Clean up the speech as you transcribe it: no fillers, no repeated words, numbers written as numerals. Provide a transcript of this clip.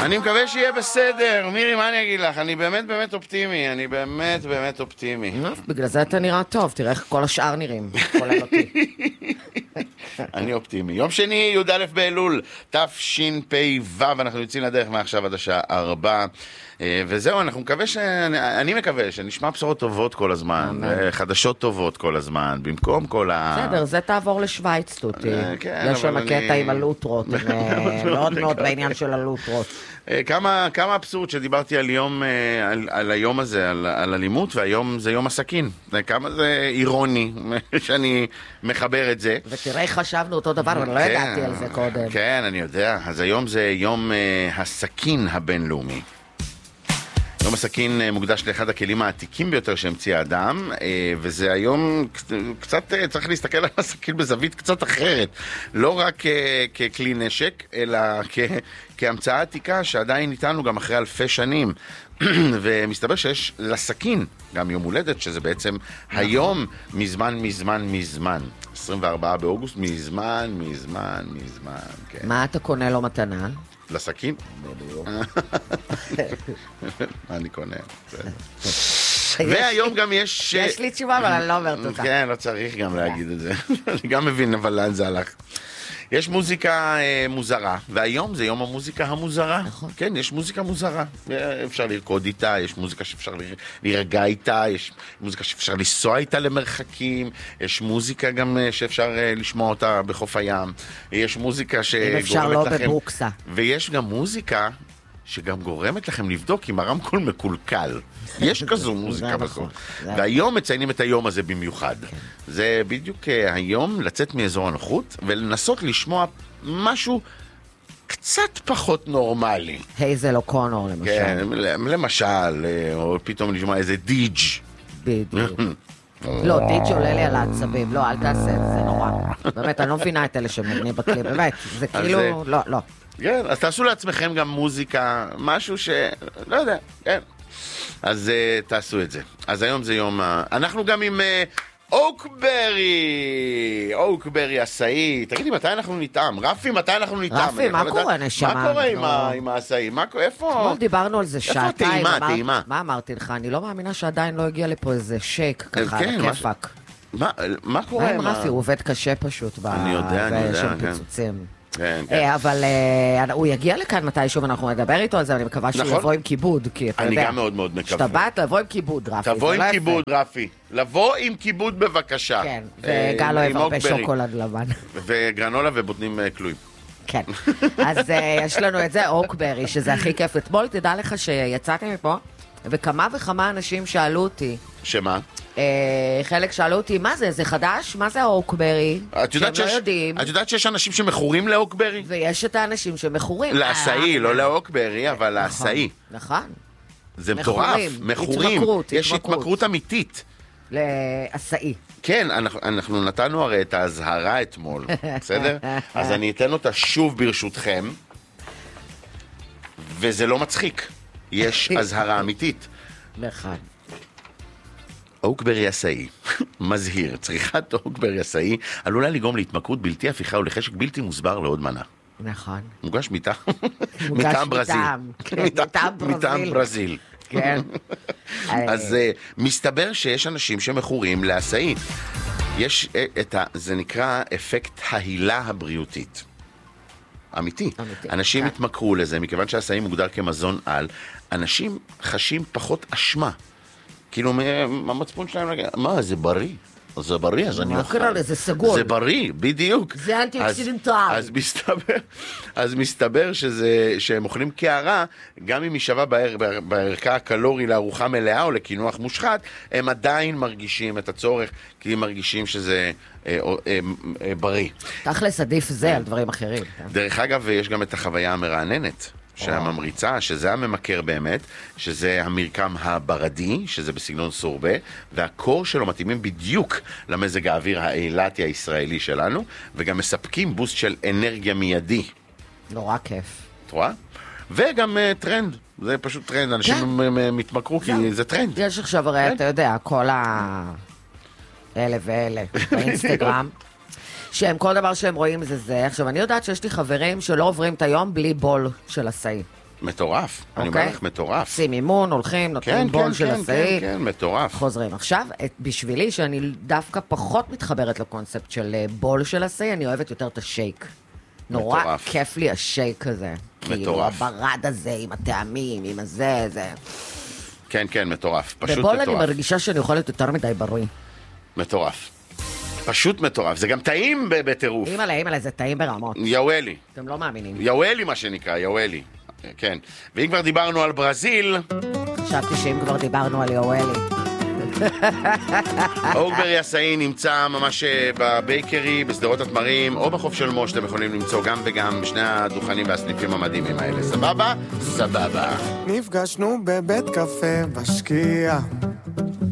אני מקווה שיהיה בסדר. מירי, מה אני אגיד לך? אני באמת אופטימי. אני באמת אופטימי. בגלל זה אתה נראה טוב, תראה איך כל השאר נראים, כולל אותי. אני אופטימי. יום שני, י"א באלול, תשפ"ו, אנחנו יוצאים לדרך מעכשיו עד השעה 4. וזהו, אני מקווה שנשמע בשורות טובות כל הזמן, חדשות טובות כל הזמן, במקום כל בסדר, זה תעבור לשוויץ, תותי. יש שם הקטע עם הלוטרות, מאוד מאוד בעניין של הלוטרות. כמה אבסורד שדיברתי על היום הזה, על אלימות, והיום זה יום הסכין. כמה זה אירוני שאני מחבר את זה. ותראה, חשבנו אותו דבר, אבל לא ידעתי על זה קודם. כן, אני יודע. אז היום זה יום הסכין הבינלאומי. יום הסכין מוקדש לאחד הכלים העתיקים ביותר שהמציא האדם, וזה היום קצת צריך להסתכל על הסכין בזווית קצת אחרת. לא רק ככלי נשק, אלא כהמצאה עתיקה שעדיין איתנו גם אחרי אלפי שנים. ומסתבר שיש לסכין גם יום הולדת, שזה בעצם היום מזמן. 24 באוגוסט, מזמן, כן. מה אתה קונה לו מתנה? לסכין? מה אני קונה? והיום גם יש... יש לי תשובה, אבל אני לא אומרת אותה. כן, לא צריך גם להגיד את זה. אני גם מבין, אבל לאן זה הלך. יש מוזיקה מוזרה, והיום זה יום המוזיקה המוזרה. כן, יש מוזיקה מוזרה. אפשר לרקוד איתה, יש מוזיקה שאפשר להירגע איתה, יש מוזיקה שאפשר לנסוע איתה למרחקים, יש מוזיקה גם שאפשר לשמוע אותה בחוף הים, יש מוזיקה שגורמת לכם... אם אפשר לא בברוקסה. ויש גם מוזיקה שגם גורמת לכם לבדוק אם הרמקול מקולקל. יש כזו מוזיקה בסוף. והיום מציינים את היום הזה במיוחד. זה בדיוק היום לצאת מאזור הנוחות ולנסות לשמוע משהו קצת פחות נורמלי. הייזל אוקונור למשל. כן, למשל, או פתאום לשמוע איזה דיג'. בדיוק. לא, דיג' עולה לי על העצבים. לא, אל תעשה, זה נורא. באמת, אני לא מבינה את אלה שמגנים בכלי, באמת. זה כאילו, לא. כן, אז תעשו לעצמכם גם מוזיקה, משהו לא יודע, כן. אז תעשו את זה. אז היום זה יום... אנחנו גם עם אוקברי עשאי. תגידי, מתי אנחנו נטעם? רפי, מתי אנחנו נטעם? רפי, מה קורה נשמה? מה קורה עם העשאי? איפה? אתמול דיברנו על זה שעתיים. איפה טעימה? מה אמרתי לך? אני לא מאמינה שעדיין לא הגיע לפה איזה שייק ככה, לכיפק. מה קורה עם רפי? הוא עובד קשה פשוט. אני יודע, שם פיצוצים. כן. אבל הוא יגיע לכאן מתישהו ואנחנו נדבר איתו על זה, אני מקווה שהוא יבוא עם כיבוד, כי אתה יודע, אני גם מאוד מקווה. שאתה באת, לבוא עם כיבוד, רפי. תבוא עם כיבוד, רפי. לבוא עם כיבוד בבקשה. כן, וגל אוהב הרבה שוקולד לבן. וגרנולה ובוטנים כלואים. כן, אז יש לנו את זה, אוקברי, שזה הכי כיף. אתמול תדע לך שיצאתי מפה, וכמה וכמה אנשים שאלו אותי. שמה? חלק שאלו אותי, מה זה? זה חדש? מה זה האוקברי? שהם לא יודעים. את יודעת שיש אנשים שמכורים לאוקברי? ויש את האנשים שמכורים. לעשאי, לא לאוקברי, אבל לעשאי. נכון. זה מטורף. מכורים. יש התמכרות אמיתית. לעשאי. כן, אנחנו נתנו הרי את ההזהרה אתמול, בסדר? אז אני אתן אותה שוב ברשותכם, וזה לא מצחיק. יש הזהרה אמיתית. נכון. אוקברי עשאי, מזהיר, צריכת אוקברי עשאי עלולה לגרום להתמכרות בלתי הפיכה ולחשק בלתי מוסבר לעוד מנה. נכון. מוגש מטעם ברזיל. מטעם ברזיל. כן. אז מסתבר שיש אנשים שמכורים לעשאי. יש זה נקרא אפקט ההילה הבריאותית. אמיתי. אנשים התמכרו לזה, מכיוון שהעשאי מוגדר כמזון על, אנשים חשים פחות אשמה. כאילו, המצפון שלהם, מה, זה בריא? זה בריא, אז אני אוכל. מה קרה לזה? סגול. זה בריא, בדיוק. זה אנטי-אוקסידנטל. אז מסתבר שהם אוכלים קערה, גם אם היא שווה בערכה הקלורי לארוחה מלאה או לקינוח מושחת, הם עדיין מרגישים את הצורך, כי הם מרגישים שזה בריא. תכלס עדיף זה על דברים אחרים. דרך אגב, יש גם את החוויה המרעננת. שהממריצה, שזה הממכר באמת, שזה המרקם הברדי, שזה בסגנון סורבה, והקור שלו מתאימים בדיוק למזג האוויר האילתי הישראלי שלנו, וגם מספקים בוסט של אנרגיה מיידי. נורא כיף. את רואה? וגם טרנד, זה פשוט טרנד, אנשים מתמכרו כי זה טרנד. יש עכשיו הרי, אתה יודע, כל אלה ואלה באינסטגרם, שהם כל דבר שהם רואים זה. עכשיו, אני יודעת שיש לי חברים שלא עוברים את היום בלי בול של עשאי. מטורף, אני אומר לך מטורף. עושים אימון, הולכים, נותנים בול של עשאי. כן, מטורף. חוזרים. עכשיו, בשבילי, שאני דווקא פחות מתחברת לקונספט של בול של עשאי, אני אוהבת יותר את השייק. נורא כיף לי השייק הזה. כאילו, הברד הזה, עם הטעמים, עם הזה, זה... כן, כן, מטורף. פשוט מטורף. בבול אני מרגישה שאני אוכלת יותר מדי בריא. מטורף. פשוט מטורף. זה גם טעים בטירוף. אימא'לה, זה טעים ברמות. יאוולי. אתם לא מאמינים. יאוולי מה שנקרא, יאוולי. כן. ואם כבר דיברנו על ברזיל... חשבתי שאם כבר דיברנו על יאוולי. אוגברי עשאי נמצא ממש בבייקרי, בסדרות התמרים, או בחוף של מוש, אתם יכולים למצוא גם וגם בשני הדוכנים והסניפים המדהימים האלה. סבבה? סבבה. נפגשנו בבית קפה בשקיע,